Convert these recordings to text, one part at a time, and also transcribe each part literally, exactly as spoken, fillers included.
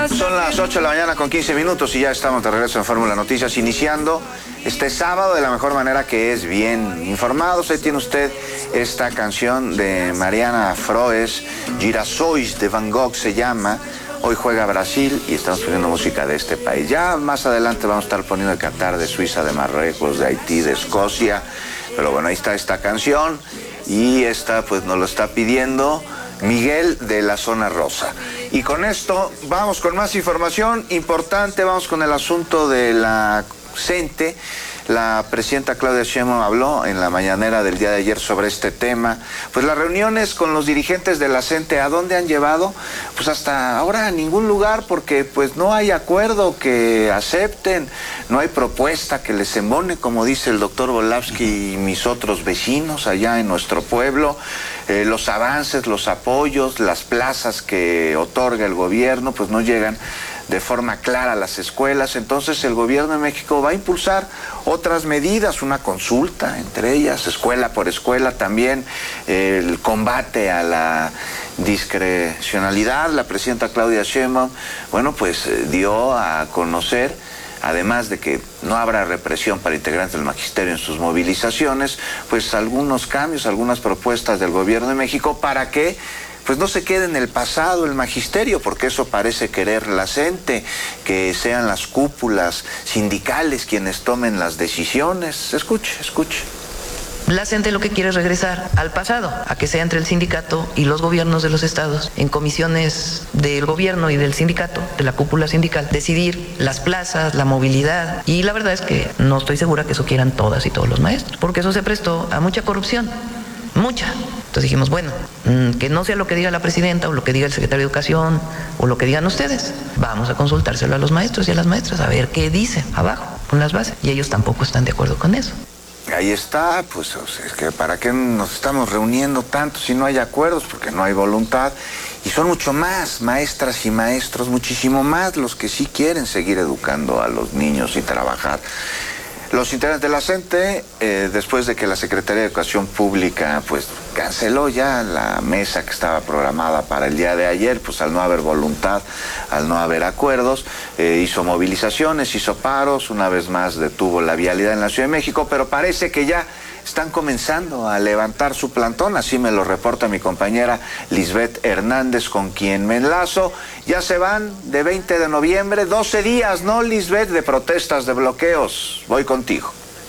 Son las ocho de la mañana con quince minutos y ya estamos de regreso en Fórmula Noticias, iniciando este sábado de la mejor manera, que es bien informados. Ahí tiene usted esta canción de Mariana Froes, Girassóis de Van Gogh se llama. Hoy juega Brasil y estamos poniendo música de este país. Ya más adelante vamos a estar poniendo de Qatar, de Suiza, de Marruecos, de Haití, de Escocia. Pero bueno, ahí está esta canción y esta pues nos lo está pidiendo Miguel de la Zona Rosa. Y con esto vamos con más información importante, vamos con el asunto de la CENTE. La presidenta Claudia Sheinbaum habló en la mañanera del día de ayer sobre este tema. Pues las reuniones con los dirigentes de la CENTE, ¿a dónde han llevado? Pues hasta ahora a ningún lugar, porque pues no hay acuerdo que acepten, no hay propuesta que les embone, como dice el doctor Volavsky y mis otros vecinos allá en nuestro pueblo. Eh, los avances, los apoyos, las plazas que otorga el gobierno, pues no llegan de forma clara a las escuelas. Entonces el gobierno de México va a impulsar otras medidas, una consulta entre ellas, escuela por escuela, también eh, el combate a la discrecionalidad. La presidenta Claudia Sheinbaum, bueno, pues eh, dio a conocer, además de que no habrá represión para integrantes del magisterio en sus movilizaciones, pues algunos cambios, algunas propuestas del gobierno de México para que pues no se quede en el pasado el magisterio, porque eso parece querer la CENTE, que sean las cúpulas sindicales quienes tomen las decisiones. Escuche, escuche. La CENTE lo que quiere es regresar al pasado, a que sea entre el sindicato y los gobiernos de los estados, en comisiones del gobierno y del sindicato, de la cúpula sindical, decidir las plazas, la movilidad. Y la verdad es que no estoy segura que eso quieran todas y todos los maestros, porque eso se prestó a mucha corrupción, mucha. Entonces dijimos, bueno, que no sea lo que diga la presidenta o lo que diga el secretario de Educación o lo que digan ustedes. Vamos a consultárselo a los maestros y a las maestras a ver qué dicen abajo con las bases. Y ellos tampoco están de acuerdo con eso. Ahí está, pues es que para qué nos estamos reuniendo tanto si no hay acuerdos, porque no hay voluntad. Y son mucho más maestras y maestros, muchísimo más los que sí quieren seguir educando a los niños y trabajar. Los integrantes de la CENTE, eh, después de que la Secretaría de Educación Pública pues canceló ya la mesa que estaba programada para el día de ayer, pues al no haber voluntad, al no haber acuerdos, eh, hizo movilizaciones, hizo paros, una vez más detuvo la vialidad en la Ciudad de México, pero parece que ya están comenzando a levantar su plantón, así me lo reporta mi compañera Lisbeth Hernández, con quien me enlazo. Ya se van de veinte de noviembre, doce días, ¿no, Lisbeth?, de protestas, de bloqueos. Voy contigo.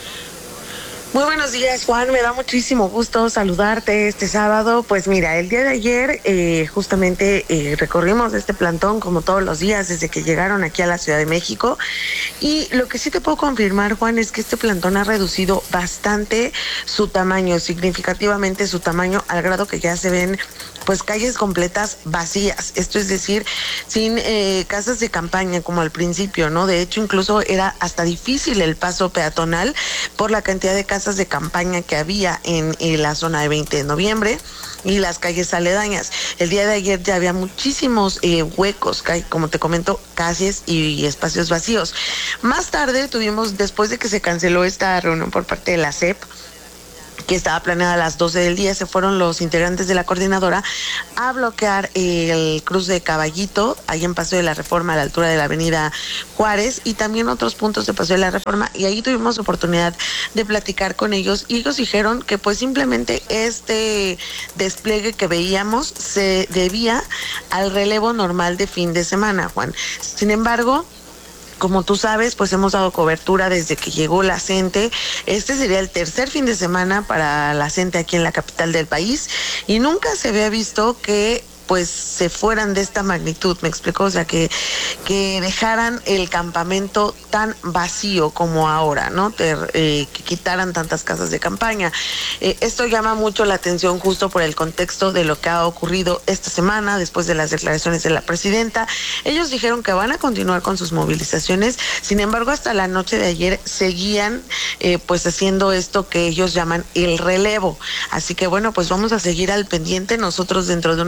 Muy buenos días, Juan, me da muchísimo gusto saludarte este sábado. Pues mira, el día de ayer eh, justamente eh, recorrimos este plantón como todos los días desde que llegaron aquí a la Ciudad de México, y lo que sí te puedo confirmar, Juan, es que este plantón ha reducido bastante su tamaño, significativamente su tamaño, al grado que ya se ven pues calles completas vacías, esto es decir, sin eh, casas de campaña como al principio, ¿no? De hecho, incluso era hasta difícil el paso peatonal por la cantidad de casas de campaña que había en, en la zona de veinte de noviembre y las calles aledañas. El día de ayer ya había muchísimos eh, huecos, como te comento, calles y, y espacios vacíos. Más tarde tuvimos, después de que se canceló esta reunión por parte de la C E P, que estaba planeada a las doce del día, se fueron los integrantes de la coordinadora a bloquear el cruce de Caballito, ahí en Paseo de la Reforma, a la altura de la avenida Juárez, y también otros puntos de Paseo de la Reforma, y ahí tuvimos oportunidad de platicar con ellos, y ellos dijeron que pues simplemente este despliegue que veíamos se debía al relevo normal de fin de semana, Juan. Sin embargo, como tú sabes, pues hemos dado cobertura desde que llegó la CENTE. Este sería el tercer fin de semana para la CENTE aquí en la capital del país, y nunca se había visto que pues se fueran de esta magnitud, me explico, o sea, que, que dejaran el campamento tan vacío como ahora, ¿no? Te, eh, que quitaran tantas casas de campaña. Eh, esto llama mucho la atención justo por el contexto de lo que ha ocurrido esta semana después de las declaraciones de la presidenta. Ellos dijeron que van a continuar con sus movilizaciones, sin embargo, hasta la noche de ayer seguían eh, pues haciendo esto que ellos llaman el relevo. Así que bueno, pues vamos a seguir al pendiente. Nosotros dentro de unas horas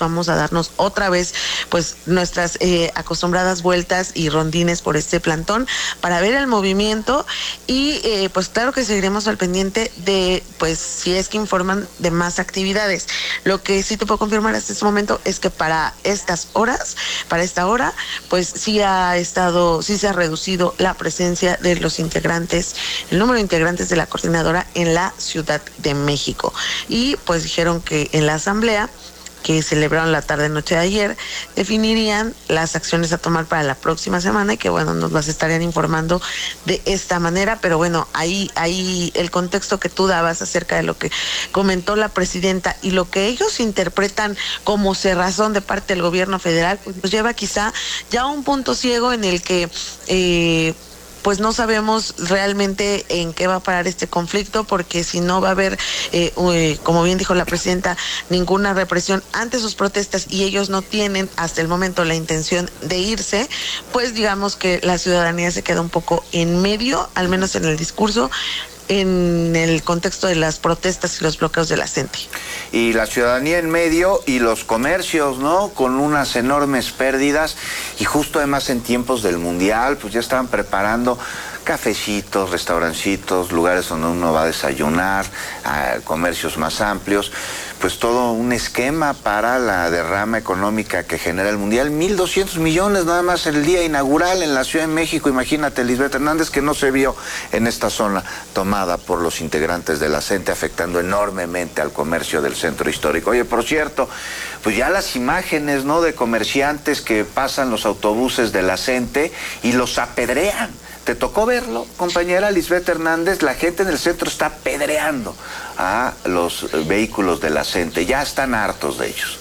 vamos a darnos otra vez pues nuestras eh, acostumbradas vueltas y rondines por este plantón para ver el movimiento y eh, pues claro que seguiremos al pendiente de pues si es que informan de más actividades. Lo que sí te puedo confirmar hasta este momento es que para estas horas, para esta hora, pues sí ha estado, sí se ha reducido la presencia de los integrantes, el número de integrantes de la coordinadora en la Ciudad de México. Y pues dijeron que en la asamblea que celebraron la tarde-noche de ayer, definirían las acciones a tomar para la próxima semana y que, bueno, nos las estarían informando de esta manera, pero bueno, ahí, ahí el contexto que tú dabas acerca de lo que comentó la presidenta y lo que ellos interpretan como cerrazón de parte del gobierno federal, pues nos lleva quizá ya a un punto ciego en el que eh, pues no sabemos realmente en qué va a parar este conflicto, porque si no va a haber, eh, eh, como bien dijo la presidenta, ninguna represión ante sus protestas y ellos no tienen hasta el momento la intención de irse, pues digamos que la ciudadanía se queda un poco en medio, al menos en el discurso, en el contexto de las protestas y los bloqueos de la gente. Y la ciudadanía en medio y los comercios, ¿no? Con unas enormes pérdidas y justo además en tiempos del Mundial, pues ya estaban preparando cafecitos, restaurancitos, lugares donde uno va a desayunar, a comercios más amplios, pues todo un esquema para la derrama económica que genera el Mundial. mil doscientos millones nada más el día inaugural en la Ciudad de México. Imagínate, Lisbeth Hernández, que no se vio en esta zona tomada por los integrantes de la CENTE, afectando enormemente al comercio del centro histórico. Oye, por cierto, pues ya las imágenes, ¿no?, de comerciantes que pasan los autobuses de la CENTE y los apedrean. ¿Te tocó verlo, compañera Lisbeth Hernández? La gente en el centro está apedreando a los vehículos de la CENTE. Ya están hartos de ellos.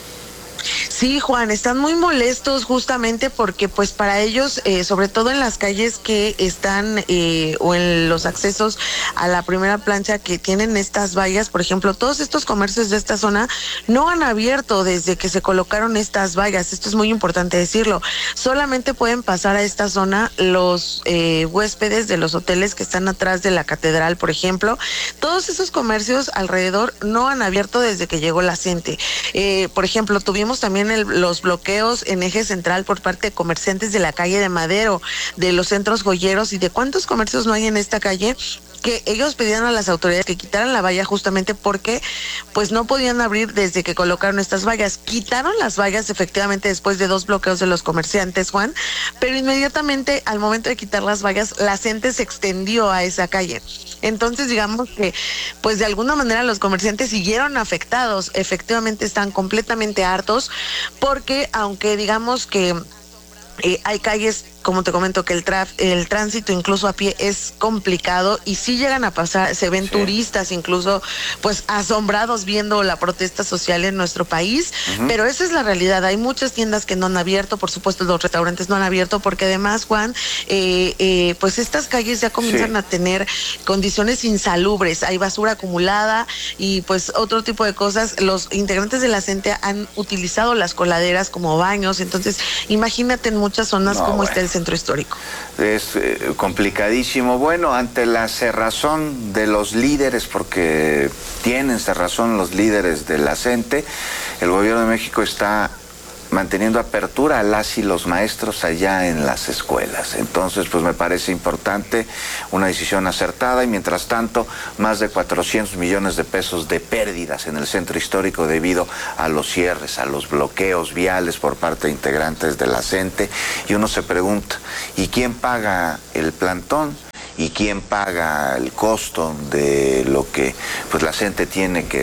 Sí, Juan, están muy molestos justamente porque pues para ellos, eh, sobre todo en las calles que están eh, o en los accesos a la primera plancha que tienen estas vallas, por ejemplo, todos estos comercios de esta zona no han abierto desde que se colocaron estas vallas. Esto es muy importante decirlo. Solamente pueden pasar a esta zona los eh, huéspedes de los hoteles que están atrás de la catedral, por ejemplo. Todos esos comercios alrededor no han abierto desde que llegó la CENTE. Eh, por ejemplo, tuvimos también el, los bloqueos en eje central por parte de comerciantes de la calle de Madero, de los centros joyeros y de cuántos comercios no hay en esta calle, que ellos pedían a las autoridades que quitaran la valla justamente porque pues no podían abrir desde que colocaron estas vallas. Quitaron las vallas efectivamente después de dos bloqueos de los comerciantes, Juan, pero inmediatamente al momento de quitar las vallas, la gente se extendió a esa calle. Entonces digamos que pues de alguna manera los comerciantes siguieron afectados, efectivamente están completamente hartos porque aunque digamos que eh, hay calles, como te comento, que el traf, el tránsito incluso a pie es complicado y sí llegan a pasar, se ven sí. turistas incluso pues asombrados viendo la protesta social en nuestro país, uh-huh. pero esa es la realidad. Hay muchas tiendas que no han abierto, por supuesto los restaurantes no han abierto porque además, Juan, eh, eh, pues estas calles ya comienzan sí. a tener condiciones insalubres, hay basura acumulada y pues otro tipo de cosas. Los integrantes de la CENTE han utilizado las coladeras como baños, entonces imagínate en muchas zonas no, cómo bueno. está el centro histórico. Es eh, complicadísimo. Bueno, ante la cerrazón de los líderes, porque tienen cerrazón los líderes de la CENTE, el gobierno de México está manteniendo apertura a las y los maestros allá en las escuelas. Entonces, pues me parece importante, una decisión acertada y mientras tanto, más de cuatrocientos millones de pesos de pérdidas en el centro histórico debido a los cierres, a los bloqueos viales por parte de integrantes de la CENTE. Y uno se pregunta, ¿y quién paga el plantón? ¿Y quién paga el costo de lo que pues la CENTE tiene que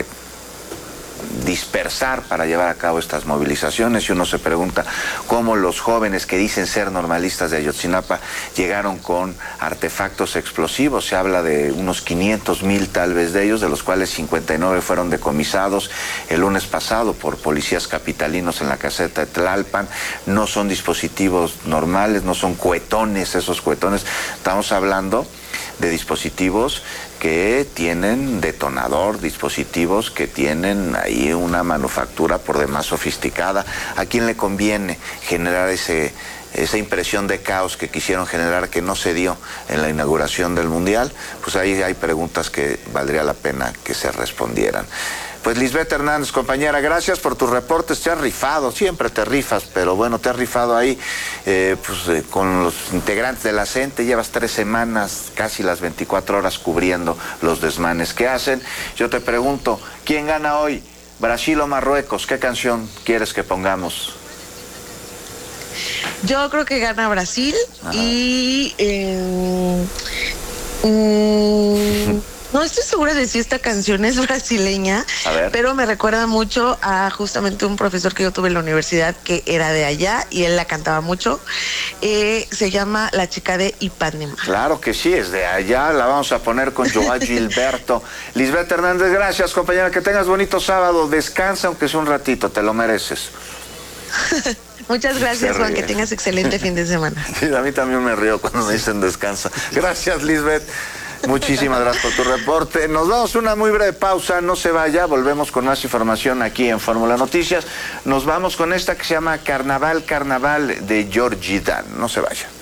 dispersar para llevar a cabo estas movilizaciones? Y uno se pregunta cómo los jóvenes que dicen ser normalistas de Ayotzinapa llegaron con artefactos explosivos. Se habla de unos quinientos mil tal vez de ellos, de los cuales cincuenta y nueve fueron decomisados el lunes pasado por policías capitalinos en la caseta de Tlalpan. No son dispositivos normales, no son cohetones, esos cohetones. Estamos hablando de dispositivos que tienen detonador, dispositivos que tienen ahí una manufactura por demás sofisticada. ¿A quién le conviene generar ese, esa impresión de caos que quisieron generar, que no se dio en la inauguración del Mundial? Pues ahí hay preguntas que valdría la pena que se respondieran. Pues Pues Lisbeth Hernández, compañera, gracias por tus reportes, te has rifado, siempre te rifas, pero bueno, te has rifado ahí eh, pues, eh, con los integrantes de la CENTE, llevas tres semanas, casi las veinticuatro horas cubriendo los desmanes que hacen. Yo te pregunto, ¿quién gana hoy? ¿Brasil o Marruecos? ¿Qué canción quieres que pongamos? Yo creo que gana Brasil. Ajá. y... Eh, mm, no estoy segura de si esta canción es brasileña, pero me recuerda mucho a justamente un profesor que yo tuve en la universidad que era de allá y él la cantaba mucho. Eh, se llama La Chica de Ipanema. Claro que sí, es de allá. La vamos a poner con Joao Gilberto. Lisbeth Hernández, gracias, compañera. Que tengas bonito sábado. Descansa aunque sea un ratito, te lo mereces. Muchas gracias, Juan, que tengas excelente fin de semana. Sí, a mí también me río cuando me dicen descansa. Gracias, Lisbeth. Muchísimas gracias por tu reporte. Nos vamos a una muy breve pausa, no se vaya, volvemos con más información aquí en Fórmula Noticias. Nos vamos con esta que se llama Carnaval, Carnaval de Georgie Dan. No se vaya.